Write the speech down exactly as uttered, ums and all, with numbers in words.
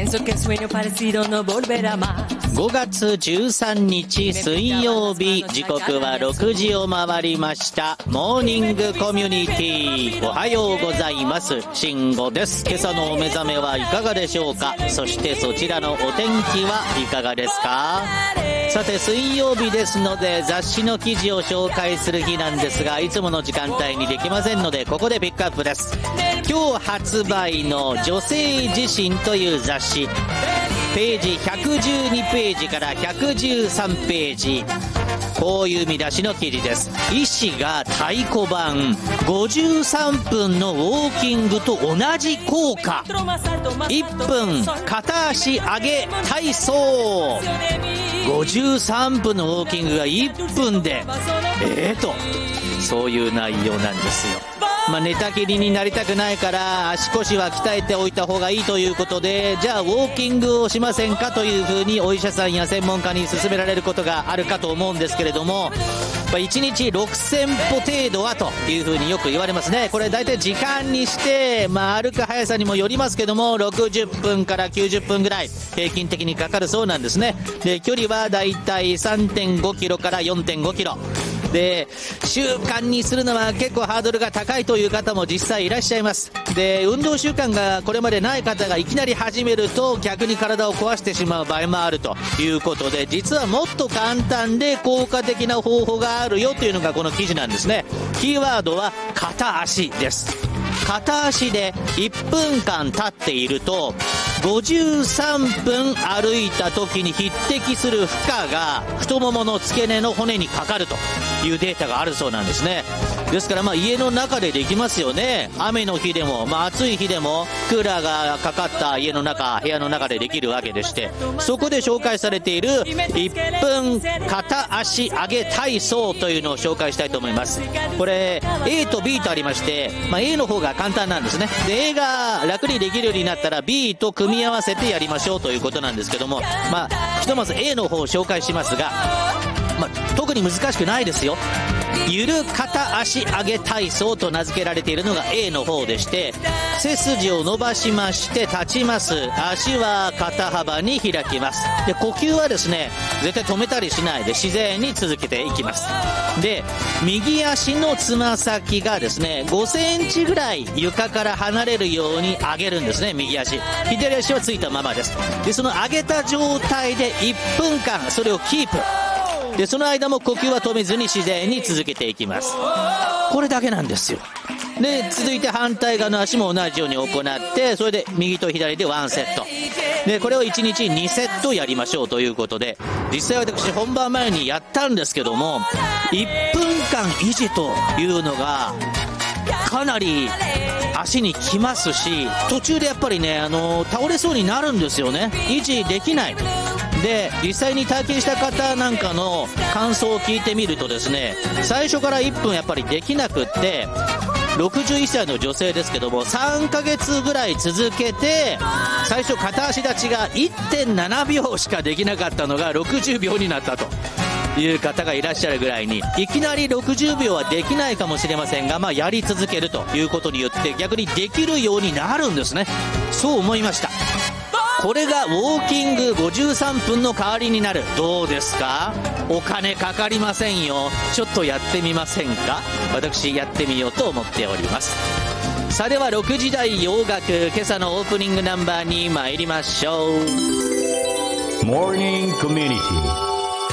ごがつじゅうさんにち水曜日、時刻はろくじを回りました。モーニングコミュニティ、おはようございます。慎吾です。今朝のお目覚めはいかがでしょうか。そしてそちらのお天気はいかがですか。さて水曜日ですので雑誌の記事を紹介する日なんですが、いつもの時間帯にできませんのでここでピックアップです。今日発売の女性自身という雑誌、ページひゃくじゅうにページからひゃくじゅうさんページ、こういう見出しの記事です。医師が太鼓判、ごじゅうさんぷんのウォーキングと同じ効果、いっぷん片足上げ体操、ごじゅうさんぷんのウォーキングがいっぷんでえーとそういう内容なんですよ。まあ、寝たきりになりたくないから足腰は鍛えておいた方がいいということで、じゃあウォーキングをしませんかというふうにお医者さんや専門家に勧められることがあるかと思うんですけれども、まあ、いちにちろくせんぽ程度はというふうによく言われますね。これ大体時間にして、まあ、歩く速さにもよりますけどもろくじゅっぷんからきゅうじゅっぷんぐらい平均的にかかるそうなんですね。で距離は大体 さんてんごキロから よんてんごキロで、習慣にするのは結構ハードルが高いという方も実際いらっしゃいます。で運動習慣がこれまでない方がいきなり始めると逆に体を壊してしまう場合もあるということで、実はもっと簡単で効果的な方法があるよというのがこの記事なんですね。キーワードは片足です。片足でいっぷんかん立っているとごじゅうさんぷん歩いた時に匹敵する負荷が太ももの付け根の骨にかかるというデータがあるそうなんですね。ですからまあ家の中でできますよね。雨の日でも、まあ、暑い日でもクーラーがかかった家の中、部屋の中でできるわけでして、そこで紹介されているいっぷん片足上げ体操というのを紹介したいと思います。これ A と B とありまして、まあ、A の方が簡単なんですね。で A が楽にできるようになったら B と組み合わせてやりましょうということなんですけども、まあひとまず A の方を紹介しますが、まあ、特に難しくないですよ。ゆる片足上げ体操と名付けられているのが A の方でして、背筋を伸ばしまして立ちます。足は肩幅に開きます。で呼吸はですね絶対止めたりしないで自然に続けていきます。で右足のつま先がですねごセンチぐらい床から離れるように上げるんですね。右足、左足はついたままです。でその上げた状態でいっぷんかんそれをキープで、その間も呼吸は止めずに自然に続けていきます。これだけなんですよ。で続いて反対側の足も同じように行って、それで右と左でワンセットで、これをいちにちにセットやりましょうということで、実際私本番前にやったんですけどもいっぷんかん維持というのがかなり足にきますし、途中でやっぱりね、あの倒れそうになるんですよね。維持できないで、実際に体験した方なんかの感想を聞いてみるとですね、最初からいっぷんやっぱりできなくって、ろくじゅういっさいの女性ですけどもさんかげつぐらい続けて、最初片足立ちが いってんななびょうしかできなかったのがろくじゅうびょうになったという方がいらっしゃるぐらいに、いきなりろくじゅうびょうはできないかもしれませんが、まあ、やり続けるということによって逆にできるようになるんですね。そう思いました。これがウォーキングごじゅうさんぷんの代わりになる。どうですか？お金かかりませんよ。ちょっとやってみませんか？私やってみようと思っております。さあではろくじ台洋楽、今朝のオープニングナンバーに参りましょう。 Morning Community